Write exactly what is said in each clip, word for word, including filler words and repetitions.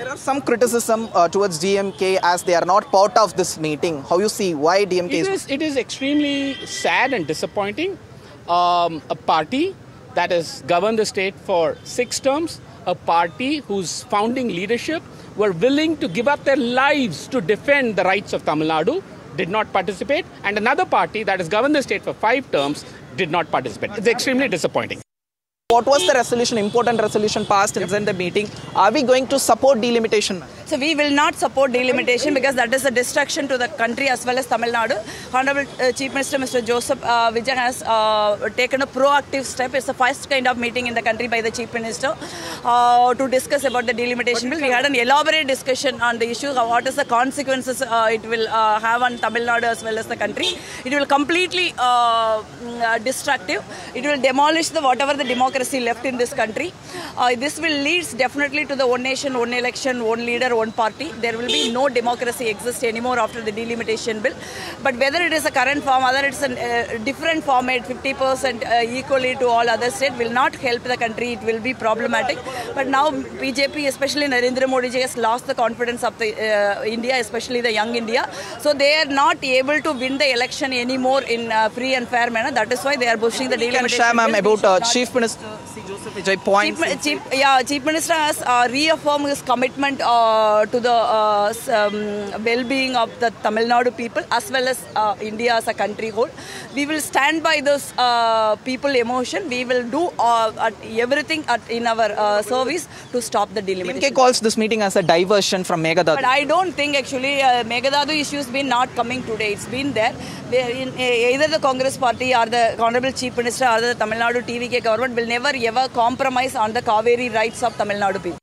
There are some criticism uh, towards D M K as they are not part of this meeting. How you see why D M K it is... is? It is extremely sad and disappointing. Um, a party that has governed the state for six terms, a party whose founding leadership were willing to give up their lives to defend the rights of Tamil Nadu, did not participate, and another party that has governed the state for five terms did not participate. It's extremely disappointing. What was the resolution, important resolution passed in the meeting? Are we going to support delimitation? So we will not support delimitation because that is a destruction to the country as well as Tamil Nadu. Honorable uh, Chief Minister Mister Joseph uh, Vijay has uh, taken a proactive step. It's the first kind of meeting in the country by the Chief Minister uh, to discuss about the delimitation bill. We had an elaborate discussion on the issue of what is the consequences uh, it will uh, have on Tamil Nadu as well as the country. It will completely uh, uh, destructive. It will demolish the whatever the democracy left in this country. Uh, this will lead definitely to the one nation, one election, one leader, one party. There will be no democracy exist anymore after the delimitation bill. But whether it is a current form, whether it's a uh, different format, fifty percent uh, equally to all other states, will not help the country. It will be problematic. But now B J P, especially Narendra Modi ji, has lost the confidence of the uh, India, especially the young India. So they are not able to win the election anymore in uh, free and fair manner. That is why they are pushing the delimitation bill. Shah, ma'am, about uh, Chief Minister Joseph Vijay points. Chief, Chief, yeah, Chief Minister has uh, reaffirmed his commitment uh, to the uh, um, well-being of the Tamil Nadu people as well as uh, India as a country whole. We will stand by this uh, people emotion. We will do uh, at everything at, in our uh, service to stop the delimitation. D M K calls this meeting as a diversion from Meghalaya. But I don't think actually uh, Meghalaya issue has been not coming today. It's been there. In, uh, either the Congress party or the Honorable Chief Minister or the Tamil Nadu T V K government will never ever compromise on the Kaveri rights of Tamil Nadu people.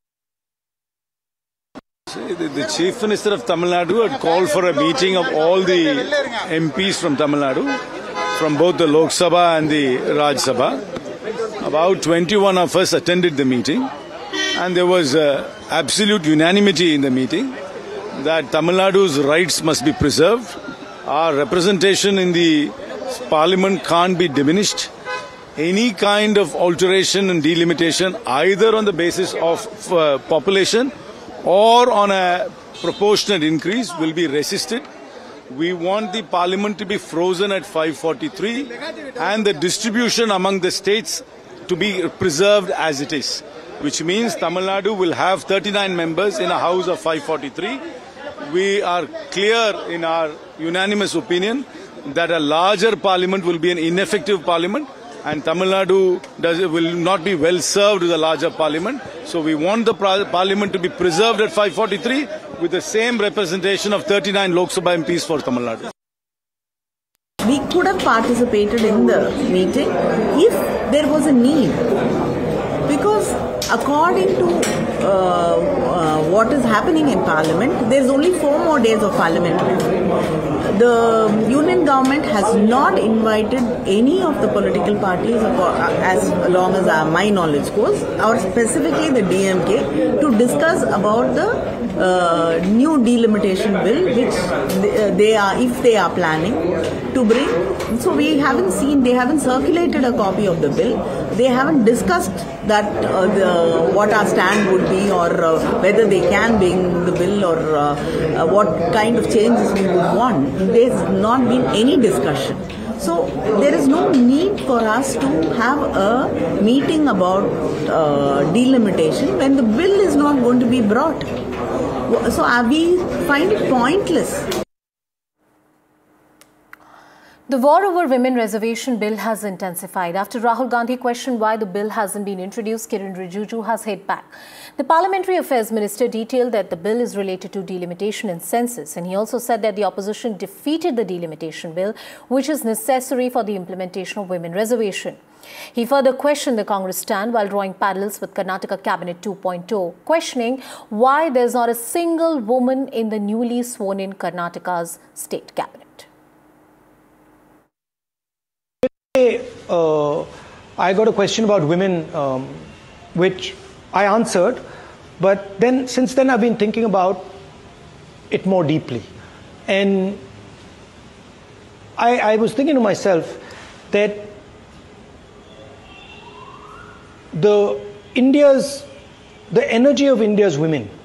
The, the Chief Minister of Tamil Nadu had called for a meeting of all the M Ps from Tamil Nadu, from both the Lok Sabha and the Raj Sabha. About twenty-one of us attended the meeting, and there was uh, absolute unanimity in the meeting that Tamil Nadu's rights must be preserved. Our representation in the Parliament can't be diminished. Any kind of alteration and delimitation, either on the basis of uh, population or on a proportionate increase, will be resisted. We want the Parliament to be frozen at five forty-three and the distribution among the states to be preserved as it is, which means Tamil Nadu will have thirty-nine members in a house of five forty-three. We are clear in our unanimous opinion that a larger Parliament will be an ineffective Parliament, and Tamil Nadu does, will not be well served with a larger Parliament. So we want the Parliament to be preserved at five forty-three with the same representation of thirty-nine Lok Sabha M Ps for Tamil Nadu. We could have participated in the meeting if there was a need, because according to uh, uh, what is happening in Parliament, there is only four more days of Parliament. The union government has not invited any of the political parties, as long as my knowledge goes, or specifically the D M K, to discuss about the uh, new delimitation bill, which they are, if they are planning to bring. So we haven't seen, they haven't circulated a copy of the bill. They haven't discussed that uh, the, what our stand would be, or uh, whether they can bring the bill, or uh, uh, what kind of changes we would want. There's not been any discussion. So there is no need for us to have a meeting about uh, delimitation when the bill is not going to be brought. So uh, we find it pointless. The war over women reservation bill has intensified. After Rahul Gandhi questioned why the bill hasn't been introduced, Kiran Rijiju has hit back. The Parliamentary Affairs Minister detailed that the bill is related to delimitation and census, and he also said that the opposition defeated the delimitation bill, which is necessary for the implementation of women reservation. He further questioned the Congress stand while drawing parallels with Karnataka Cabinet two point oh, questioning why there's not a single woman in the newly sworn-in Karnataka's state cabinet. Uh, I got a question about women, um, which I answered, but then since then I've been thinking about it more deeply. And I, I was thinking to myself that the India's, the energy of India's women